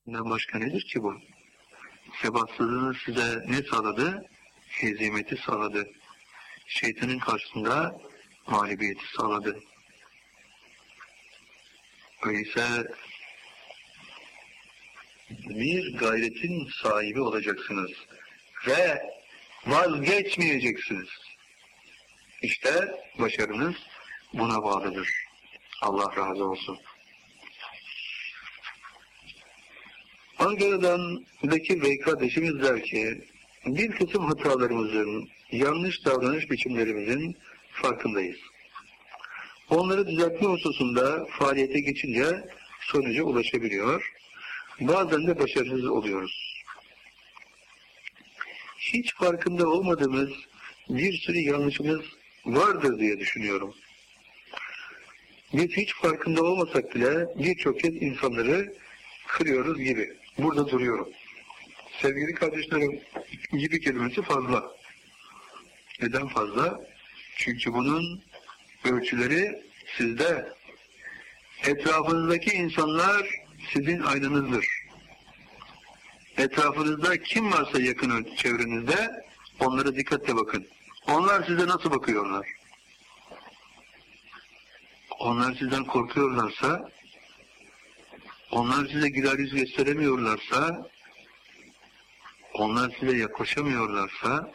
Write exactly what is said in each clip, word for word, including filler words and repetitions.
Bundan başka nedir ki bu? Sebatsızlığını size ne sağladı? Hezimeti sağladı. Şeytanın karşısında mağlubiyeti sağladı. Öyleyse bir gayretin sahibi olacaksınız ve vazgeçmeyeceksiniz. İşte başarınız buna bağlıdır. Allah razı olsun. Ankara'dan Bekir Bey kardeşimiz der ki, bir kısım hatalarımızın, yanlış davranış biçimlerimizin farkındayız. Onları düzeltme hususunda faaliyete geçince sonuca ulaşabiliyor. Bazen de başarısız oluyoruz. Hiç farkında olmadığımız bir sürü yanlışımız vardır diye düşünüyorum. Biz hiç farkında olmasak bile birçok kez insanları kırıyoruz gibi. Burada duruyorum. Sevgili kardeşlerim, gibi kelimesi fazla. Neden fazla? Çünkü bunun ölçüleri sizde. Etrafınızdaki insanlar sizin aynanızdır. Etrafınızda kim varsa yakın çevrenizde onlara dikkatle bakın. Onlar size nasıl bakıyorlar? Onlar sizden korkuyorlarsa, onlar size güler yüz gösteremiyorlarsa, onlar size yaklaşamıyorlarsa,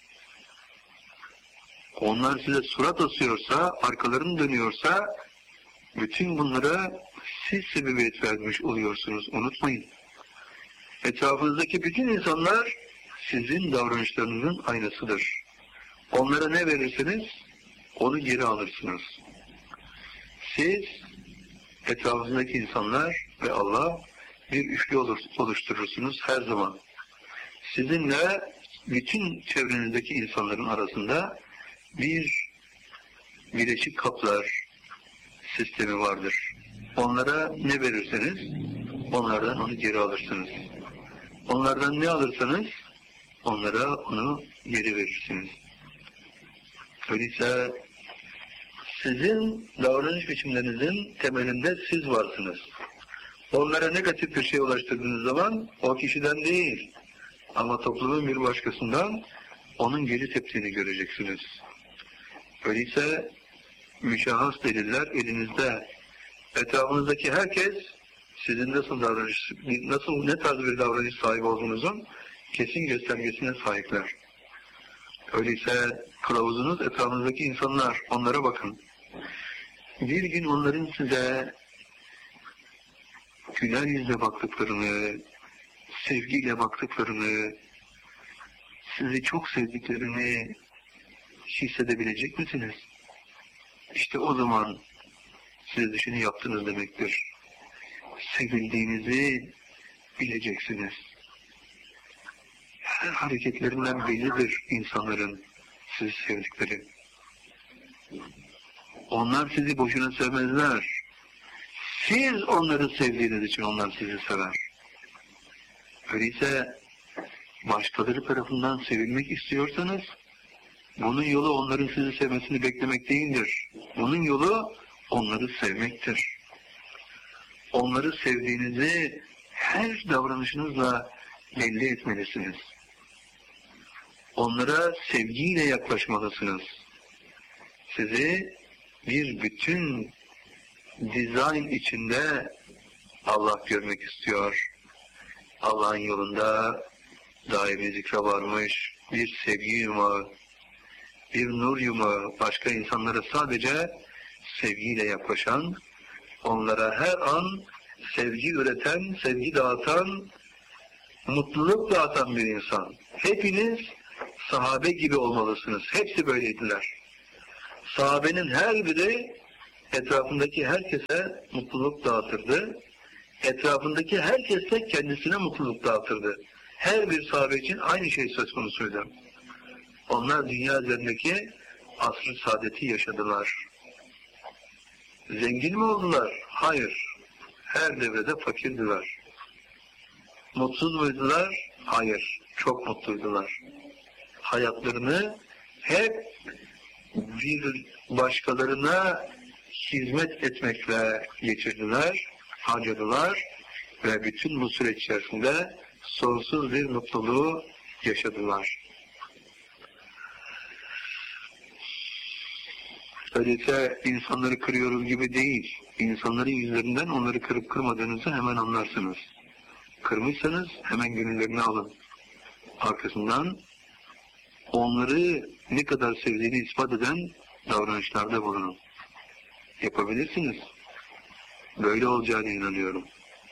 onlar size surat asıyorsa, arkalarını dönüyorsa, bütün bunlara siz sebebiyet vermiş oluyorsunuz. Unutmayın. Etrafınızdaki bütün insanlar sizin davranışlarınızın aynasıdır. Onlara ne verirseniz onu geri alırsınız. Siz, etrafınızdaki insanlar ve Allah bir üçlü oluşturursunuz her zaman. Sizinle bütün çevrenizdeki insanların arasında bir bileşik kaplar sistemi vardır. Onlara ne verirseniz onlardan onu geri alırsınız. Onlardan ne alırsanız onlara onu geri verirsiniz. Öyleyse sizin davranış biçimlerinizin temelinde siz varsınız. Onlara negatif bir şey ulaştırdığınız zaman o kişiden değil ama toplumun bir başkasından onun geri teptiğini göreceksiniz. Öyleyse müşahhas deliller elinizde. Etrafınızdaki herkes sizin nasıl davranış, nasıl ne tarz bir davranış sahibi olduğunuzun kesin göstergesine sahipler. Öyleyse kılavuzunuz etrafınızdaki insanlar, onlara bakın. Bir gün onların size güler yüzle baktıklarını, sevgiyle baktıklarını, sizi çok sevdiklerini hissedebilecek misiniz? İşte o zaman siz işini yaptınız demektir. Sevildiğinizi bileceksiniz. Her hareketlerinden bellidir insanların sizi sevdikleri. Onlar sizi boşuna sevmezler. Siz onları sevdiğiniz için onlar sizi sever. Öyleyse başkaları tarafından sevilmek istiyorsanız bunun yolu onların sizi sevmesini beklemek değildir. Bunun yolu onları sevmektir. Onları sevdiğinizi her davranışınızla belli etmelisiniz. Onlara sevgiyle yaklaşmalısınız. Sizi bir bütün dizayn içinde Allah görmek istiyor. Allah'ın yolunda daimi zikre varmış bir sevgi yumağı, bir nur yumağı, başka insanlara sadece sevgiyle yaklaşan, onlara her an sevgi üreten, sevgi dağıtan, mutluluk dağıtan bir insan. Hepiniz sahabe gibi olmalısınız. Hepsi böyleydiler. Sahabenin her biri etrafındaki herkese mutluluk dağıtırdı. Etrafındaki herkes de kendisine mutluluk dağıtırdı. Her bir sahabe için aynı şey söz konusuydu. Onlar dünya üzerindeki asr-ı saadeti yaşadılar. Zengin mi oldular? Hayır. Her devrede fakirdiler. Mutsuz muydular? Hayır. Çok mutluydular. Hayatlarını hep bir başkalarına hizmet etmekle geçirdiler, harcadılar ve bütün bu süreç içerisinde sonsuz bir mutluluğu yaşadılar. Öyleyse insanları kırıyoruz gibi değil. İnsanların yüzlerinden onları kırıp kırmadığınızı hemen anlarsınız. Kırmışsanız hemen gönüllerini alın. Arkasından onları ne kadar sevdiğini ispat eden davranışlarda bulunun. Yapabilirsiniz. Böyle olacağına inanıyorum.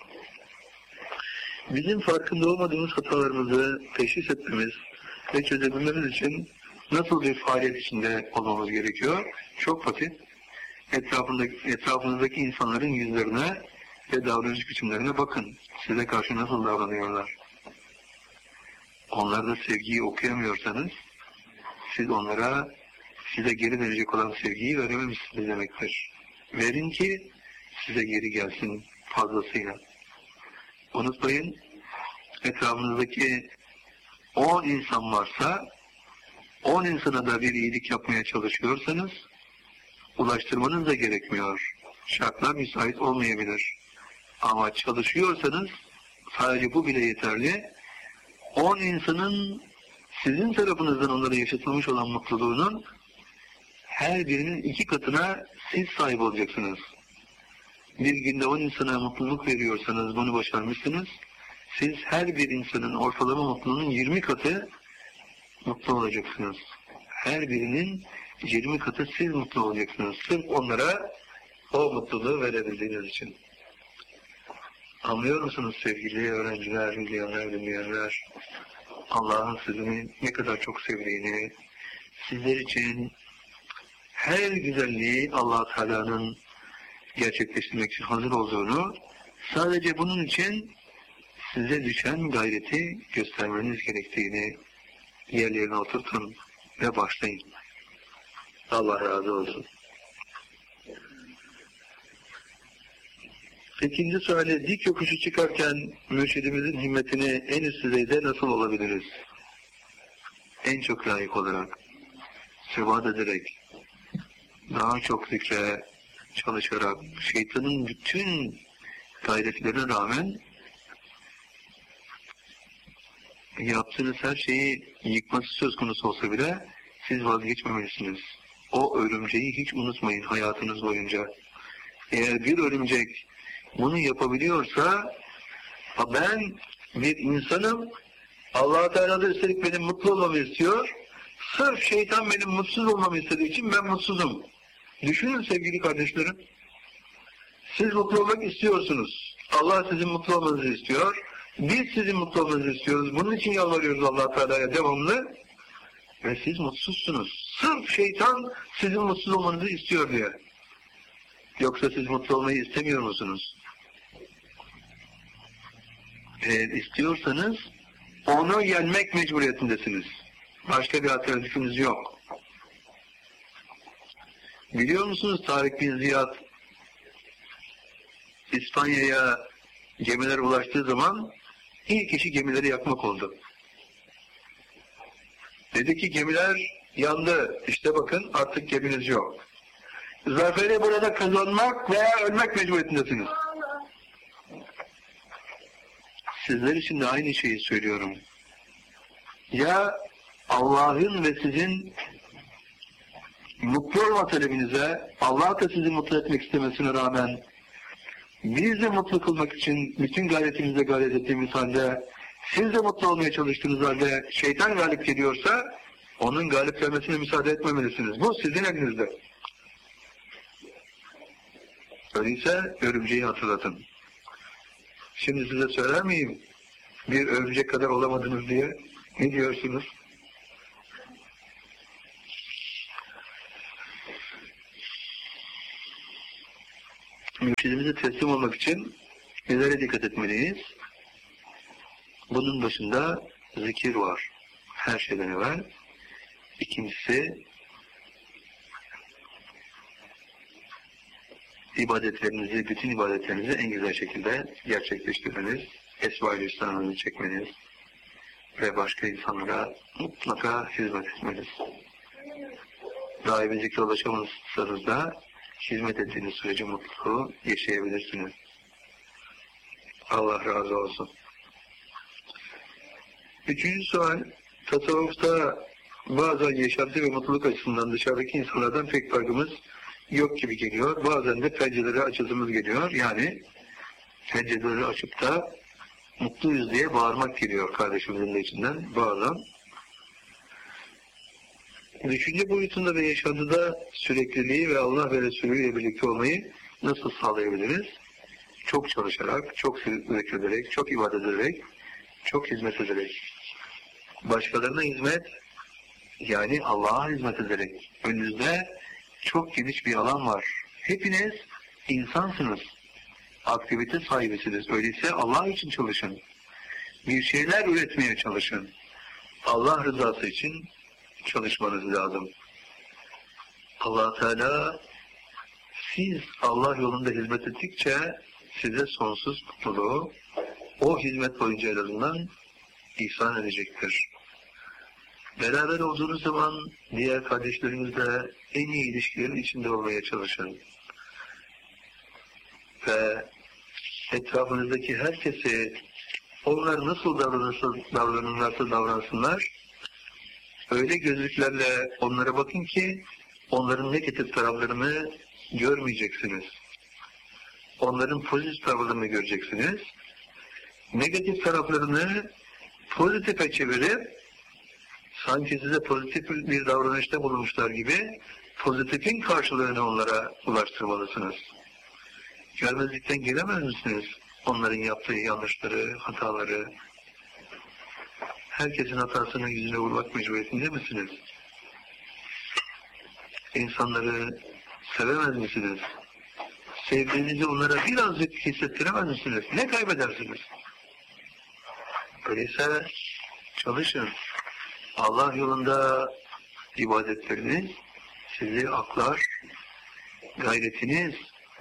Bizim farkında olmadığımız hatalarımızı teşhis etmemiz ve çözebilmemiz için nasıl bir faaliyet içinde olmamız gerekiyor? Çok basit. Etrafındaki, etrafınızdaki insanların yüzlerine ve davranış biçimlerine bakın. Size karşı nasıl davranıyorlar? Onlarda sevgiyi okuyamıyorsanız, siz onlara size geri verecek olan sevgiyi verememişsiniz demektir. Verin ki size geri gelsin fazlasıyla. Unutmayın, etrafınızdaki on insan varsa, on insana da bir iyilik yapmaya çalışıyorsanız, ulaştırmanız da gerekmiyor. Şartlar müsait olmayabilir. Ama çalışıyorsanız, sadece bu bile yeterli. on insanın sizin tarafınızdan onlara yaşatılmış olan mutluluğunun her birinin iki katına siz sahip olacaksınız. Bir günde on insana mutluluk veriyorsanız bunu başarmışsınız. Siz her bir insanın ortalama mutluluğunun yirmi katı mutlu olacaksınız. Her birinin yirmi katı siz mutlu olacaksınız. Sırf onlara o mutluluğu verebildiğiniz için. Anlıyor musunuz sevgili öğrenciler, dinleyenler, dinleyenler? Allah'ın sizi ne kadar çok sevdiğini, sizler için her güzelliği Allah Teala'nın gerçekleştirmek için hazır olduğunu, sadece bunun için size düşen gayreti göstermeniz gerektiğini yerlerine oturtun ve başlayın. Allah razı olsun. İkinci suali, dik yokuşu çıkarken mürşidimizin himmetini en üst düzeyde nasıl olabiliriz? En çok layık olarak, sebat ederek, daha çok zikre çalışarak, şeytanın bütün gayretlerine rağmen yaptığınız her şeyi yıkması söz konusu olsa bile siz vazgeçmemelisiniz. O örümceği hiç unutmayın hayatınız boyunca. Eğer bir örümcek bunu yapabiliyorsa, ben bir insanım, Allah-u Teala da üstelik benim mutlu olmamı istiyor, sırf şeytan benim mutsuz olmamı istediği için ben mutsuzum. Düşünün sevgili kardeşlerim, siz mutlu olmak istiyorsunuz, Allah sizin mutlu olmanızı istiyor, biz sizin mutlu olmanızı istiyoruz, bunun için yalvarıyoruz Allah-u Teala'ya devamlı ve siz mutsuzsunuz. Sırf şeytan sizin mutsuz olmanızı istiyor diye. Yoksa siz mutlu olmayı istemiyor musunuz? Eğer istiyorsanız onu yenmek mecburiyetindesiniz. Başka bir alternatifiniz yok. Biliyor musunuz Tarık bin Ziyad İspanya'ya gemiler ulaştığı zaman ilk işi gemileri yakmak oldu. Dedi ki gemiler yandı. İşte bakın artık geminiz yok. Zaferi burada kazanmak veya ölmek mecburiyetindesiniz. Sizler için de aynı şeyi söylüyorum. Ya Allah'ın ve sizin mutlu olma talebinize, Allah da sizi mutlu etmek istemesine rağmen biz de mutlu kılmak için bütün gayretimizle gayret ettiğimiz halde, siz de mutlu olmaya çalıştığınız halde şeytan galip geliyorsa onun galip gelmesine müsaade etmemelisiniz. Bu sizin elinizde. Öyleyse örümceği hatırlatın. Şimdi size söyler miyim? Bir örümcek kadar olamadınız diye. Ne diyorsunuz? Mürşidimize teslim olmak için nelere dikkat etmeliyiz? Bunun başında zikir var. Her şeyden evvel. İkincisi, ibadetlerinizi, bütün ibadetlerinizi en güzel şekilde gerçekleştirmeniz, esma-i hüsnanızı çekmeniz ve başka insanlara mutlaka hizmet etmeniz. Daimi zikre ulaşamazsanız da hizmet ettiğiniz sürece mutluluğu yaşayabilirsiniz. Allah razı olsun. Üçüncü sual, tasavvufta bazen yaşantı ve mutluluk açısından dışarıdaki insanlardan pek farkımız yok gibi geliyor. Bazen de pencereleri açısımız geliyor. Yani pencereleri açıp da mutluyuz diye bağırmak geliyor kardeşimizin de içinden bazen. Düşünce boyutunda ve yaşantıda sürekliliği ve Allah ve Resulü ile birlikte olmayı nasıl sağlayabiliriz? Çok çalışarak, çok zikrederek, çok ibadet ederek, çok hizmet ederek. Başkalarına hizmet, yani Allah'a hizmet ederek. Önünüzde çok geniş bir alan var. Hepiniz insansınız. Aktivite sahibisiniz. Öyleyse Allah için çalışın. Bir şeyler üretmeye çalışın. Allah rızası için çalışmanız lazım. Allah Teala siz Allah yolunda hizmet ettikçe size sonsuz mutluluğu o hizmet boyunca en azından ihsan edecektir. Beraber olduğunuz zaman diğer kardeşlerinizle en iyi ilişkilerin içinde olmaya çalışın. Ve etrafınızdaki herkesi onlar nasıl davranırsa davranırlarsa davransınlar, öyle gözlüklerle onlara bakın ki onların negatif taraflarını görmeyeceksiniz. Onların pozitif taraflarını göreceksiniz. Negatif taraflarını pozitife çevirip sanki size pozitif bir davranışta bulunmuşlar gibi pozitifin karşılığını onlara ulaştırmalısınız. Görmezlikten gelemez misiniz? Onların yaptığı yanlışları, hataları. Herkesin hatasının yüzüne vurmak mecburiyetinde misiniz? İnsanları sevemez misiniz? Sevdiğinizi onlara birazcık hissettiremez misiniz? Ne kaybedersiniz? Öyleyse çalışın. Allah yolunda ibadetleriniz sizi aklar, gayretiniz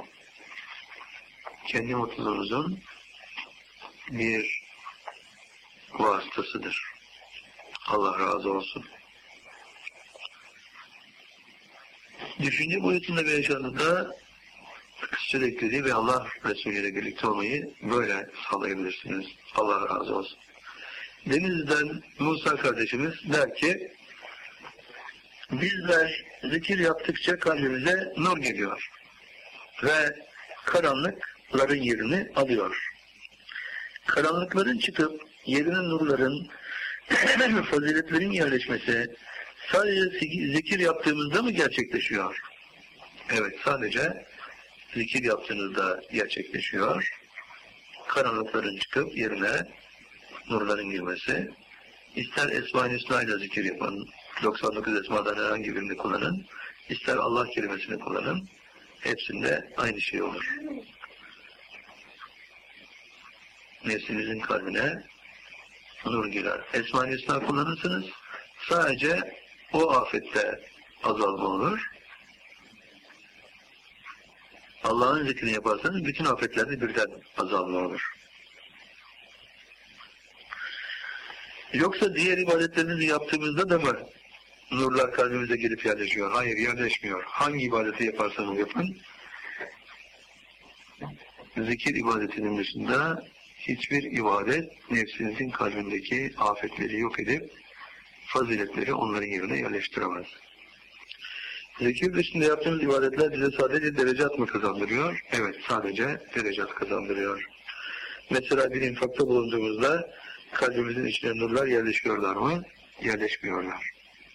kendi mutluluğunuzun bir vasıtasıdır. Allah razı olsun. Düşünce boyutunda ve yaşantında sürekliliği ve Allah Resulü ile birlikte olmayı böyle sağlayabilirsiniz. Allah razı olsun. Denizli'den Musa kardeşimiz der ki, bizler zikir yaptıkça kalbimize nur geliyor ve karanlıkların yerini alıyor. Karanlıkların çıkıp yerine nurların, faziletlerin yerleşmesi sadece zikir yaptığımızda mı gerçekleşiyor? Evet, sadece zikir yaptığınızda gerçekleşiyor. Karanlıkların çıkıp yerine nurların girmesi. İster Esma-i Hüsna ile zikir yapın, doksan dokuz esmadan herhangi birini kullanın, ister Allah kelimesini kullanın, hepsinde aynı şey olur. Nefsinizin kalbine nur girer. Esma-i Hüsna kullanırsınız, sadece o afette azalma olur. Allah'ın zikrini yaparsanız bütün afetlerde birden azalma olur. Yoksa diğer ibadetlerinizi yaptığımızda da mı nurlar kalbimize gelip yerleşiyor? Hayır, yerleşmiyor. Hangi ibadeti yaparsanız yapın, zikir ibadetinin dışında hiçbir ibadet nefsinizin kalbindeki afetleri yok edip faziletleri onların yerine yerleştiremez. Zikir dışında yaptığımız ibadetler bize sadece derecat mı kazandırıyor? Evet, sadece derecat kazandırıyor. Mesela bir infakta bulunduğumuzda kalbimizin içine nurlar yerleşiyorlar mı? Yerleşmiyorlar.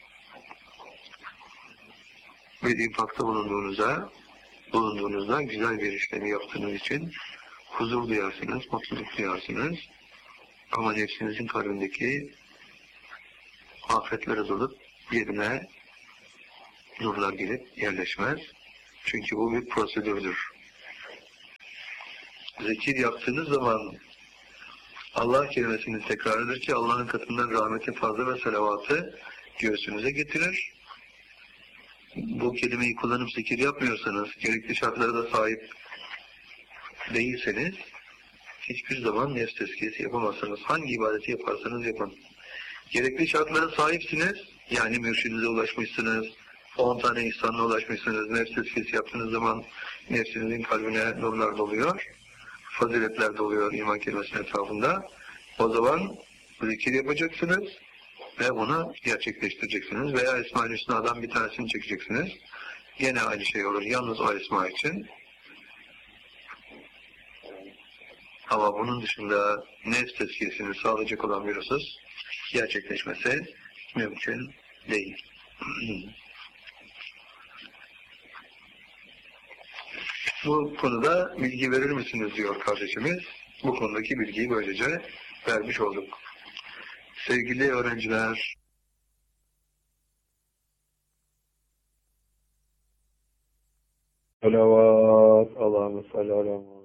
Bir infakta bulunduğunuzda, bulunduğunuzda güzel bir işlemi yaptığınız için huzur duyarsınız, mutluluk duyarsınız. Ama nefsinizin kalbindeki afetler azolup yerine nurlar gelip yerleşmez. Çünkü bu bir prosedürdür. Zikir yaptığınız zaman Allah kelimesini tekrar eder ki Allah'ın katından rahmeti, fazla ve selavatı göğsünüze getirir. Bu kelimeyi kullanıp zikir yapmıyorsanız, gerekli şartlara da sahip değilseniz hiçbir zaman nefs tezkiyesi yapamazsınız. Hangi ibadeti yaparsanız yapın. Gerekli şartlara sahipsiniz, yani mürşidinize ulaşmışsınız, on tane ihsanla ulaşmışsınız, nefs tezkiyesi yaptığınız zaman nefsinizin kalbine nurlar doluyor. faziletler de oluyor iman kelimesinin etrafında. O zaman zikir yapacaksınız ve bunu gerçekleştireceksiniz. Veya Esma-i Hüsna'dan bir tanesini çekeceksiniz. Gene aynı şey olur. Yalnız o esma için. Ama bunun dışında nefs tezkiyesini sağlayacak olan bir husus gerçekleşmesi mümkün değil. Bu konuda bilgi verir misiniz diyor kardeşimiz. Bu konudaki bilgiyi böylece vermiş olduk. Sevgili öğrenciler, salavat, Allah'ım salli ala